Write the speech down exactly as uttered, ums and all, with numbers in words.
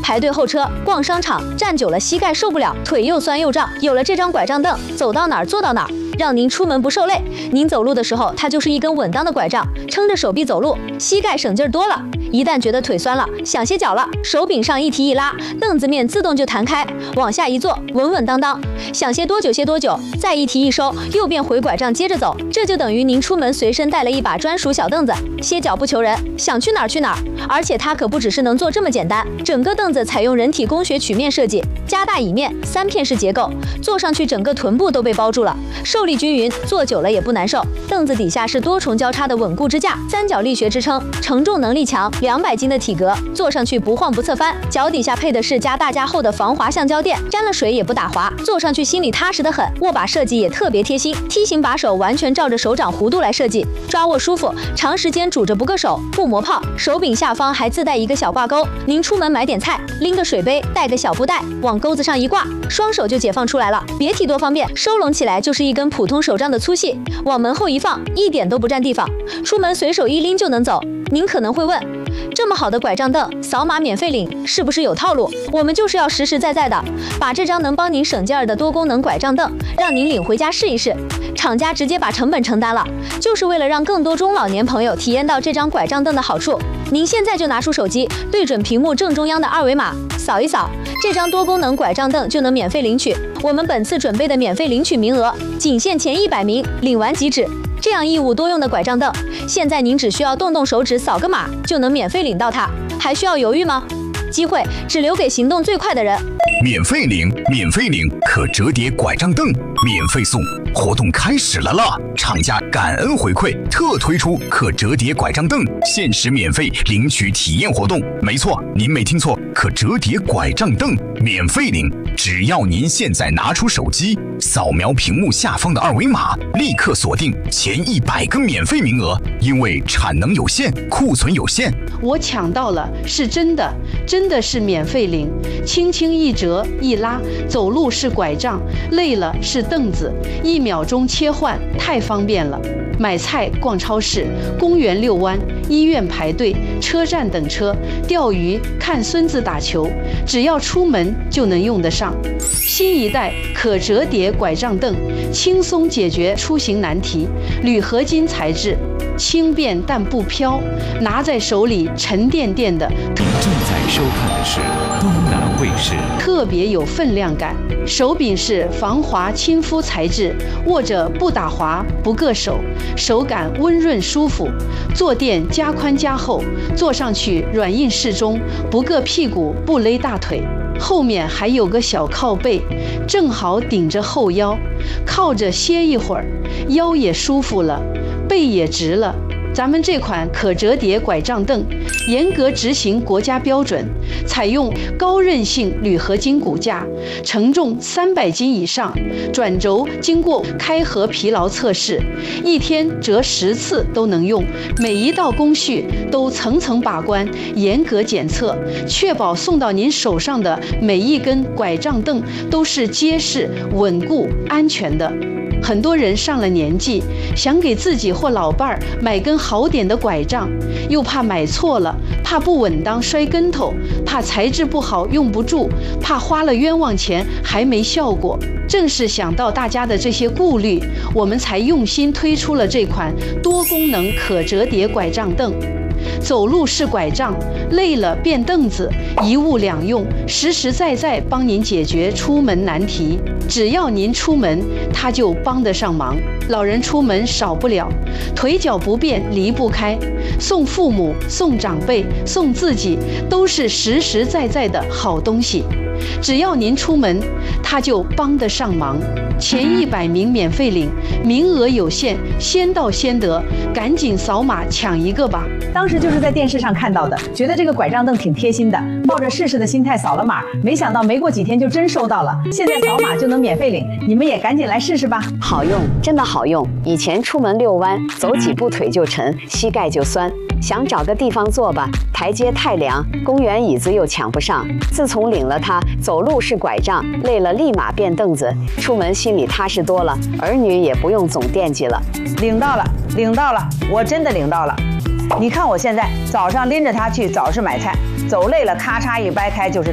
排队候车、逛商场，站久了膝盖受不了，腿又酸又胀。有了这张拐杖凳，走到哪儿坐到哪儿，让您出门不受累。您走路的时候，它就是一根稳当的拐杖，撑着手臂走路，膝盖省劲儿多了。一旦觉得腿酸了，想歇脚了，手柄上一提一拉，凳子面自动就弹开，往下一坐，稳稳当当。想歇多久歇多久，再一提一收，又变回拐杖接着走。这就等于您出门随身带了一把专属小凳子，歇脚不求人，想去哪儿去哪儿。而且它可不只是能做这么简单，整个凳子采用人体工学曲面设计，加大椅面，三片式结构，坐上去整个臀部都被包住了，受力均匀，坐久了也不难受。凳子底下是多重交叉的稳固支架，三角力学支撑，承重能力强，两百斤的体格，坐上去不晃不侧翻。脚底下配的是加大加厚的防滑橡胶垫，沾了水也不打滑，坐上去心里踏实得很。握把设计也特别贴心，梯形把手完全照着手掌弧度来设计，抓握舒服，长时间拄着不硌手，不磨泡。手柄下方还自带一个小挂钩，您出门买点菜，拎个水杯，带个小布袋，往钩子上一挂，双手就解放出来了，别提多方便。收拢起来就是一根普通手杖的粗细，往门后一放，一点都不占地方，出门随手一拎就能走。您可能会问，这么好的拐杖凳，扫码免费领，是不是有套路？我们就是要实实在在的，把这张能帮您省劲儿的多功能拐杖凳，让您领回家试一试。厂家直接把成本承担了，就是为了让更多中老年朋友体验到这张拐杖凳的好处。您现在就拿出手机，对准屏幕正中央的二维码，扫一扫，这张多功能拐杖凳就能免费领取。我们本次准备的免费领取名额，仅限前一百名，领完即止。这样一物多用的拐杖凳，现在您只需要动动手指扫个码就能免费领到它，还需要犹豫吗？机会只留给行动最快的人。 免费领，免费领可折叠拐杖凳，免费送，活动开始了啦！厂家感恩回馈，特推出可折叠拐杖凳限时免费领取体验活动。没错，您没听错，可折叠拐杖凳免费领，只要您现在拿出手机，扫描屏幕下方的二维码，立刻锁定前一百个免费名额。因为产能有限，库存有限， 我抢到了，是真的，真的是免费领，轻轻一折一拉，走路是拐杖，累了是凳子，一秒钟切换，太方便了。买菜、逛超市、公园遛弯、医院排队、车站等车、钓鱼、看孙子打球，只要出门就能用得上。新一代可折叠拐杖凳，轻松解决出行难题。铝合金材质，轻便但不飘，拿在手里沉甸甸的。 你正在收看的是东南卫视， 特别有分量感。手柄是防滑亲肤材质，握着不打滑不硌手，手感温润舒服。坐垫加宽加厚，坐上去软硬适中，不硌屁股不勒大腿。后面还有个小靠背，正好顶着后腰，靠着歇一会儿，腰也舒服了，背也直了。咱们这款可折叠拐杖凳严格执行国家标准，采用高韧性铝合金骨架，承重三百斤以上，转轴经过开合疲劳测试，一天折十次都能用，每一道工序都层层把关，严格检测，确保送到您手上的每一根拐杖凳都是结实、稳固、安全的。很多人上了年纪，想给自己或老伴儿买根好点的拐杖，又怕买错了，怕不稳当摔跟头，怕材质不好用不住，怕花了冤枉钱还没效果。正是想到大家的这些顾虑，我们才用心推出了这款多功能可折叠拐杖凳。走路是拐杖，累了变凳子，一物两用，实实在在帮您解决出门难题。只要您出门，它就帮得上忙。老人出门少不了，腿脚不便离不开，送父母、送长辈、送自己，都是实实在在的好东西。只要您出门，它就帮得上忙。前一百名免费领，名额有限，先到先得，赶紧扫码抢一个吧！ 当时就是在电视上看到的，觉得这个拐杖凳挺贴心的，抱着试试的心态扫了码，没想到没过几天就真收到了。现在扫码就能免费领，你们也赶紧来试试吧！ 好用，真的好用。以前出门遛弯，走几步腿就沉，膝盖就酸。想找个地方坐吧，台阶太凉，公园椅子又抢不上。自从领了它，走路是拐杖，累了立马变凳子，出门心里踏实多了，儿女也不用总惦记了。 领到了，领到了，我真的领到了。你看我现在早上拎着它去早市买菜，走累了咔嚓一掰开就是